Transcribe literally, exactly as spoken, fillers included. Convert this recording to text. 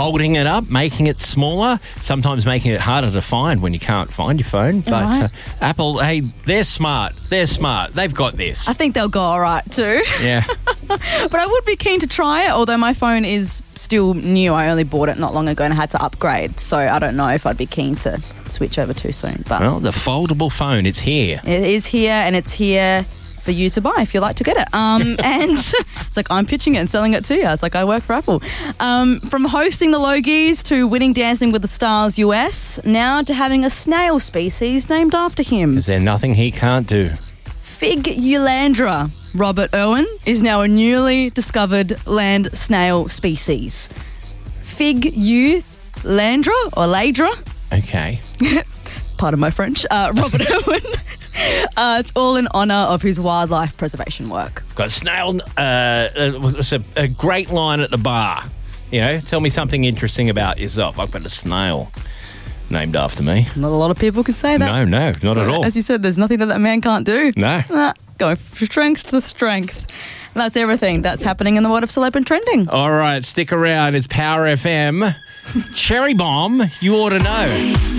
folding it up, making it smaller, sometimes making it harder to find when you can't find your phone. But Right. uh, Apple, hey, they're smart. They're smart. They've got this. I think they'll go all right too. yeah. But I would be keen to try it, although my phone is still new. I only bought it not long ago and had to upgrade. So I don't know if I'd be keen to switch over too soon. But Well, the foldable phone, it's here. it is here, and it's here for you to buy if you like to get it. Um, and it's like I'm pitching it and selling it to you. It's like I work for Apple. Um, from hosting the Logies to winning Dancing with the Stars U S, now to having a snail species named after him. Is there nothing he can't do? Fig Eulandra Robert Irwin is now a newly discovered land snail species. Fig Eulandra or Ladra, Okay. pardon my French, uh, Robert Irwin. Uh, it's all in honour of his wildlife preservation work. Got a snail. Uh, it's a, a great line at the bar. You know, tell me something interesting about yourself. I've got a snail named after me. Not a lot of people can say that. No, no, not at all. As you said, there's nothing that that man can't do. No. Nah, going from strength to strength. And that's everything that's happening in the world of celeb and trending. All right, stick around. It's Power F M. Cherry Bomb, you ought to know.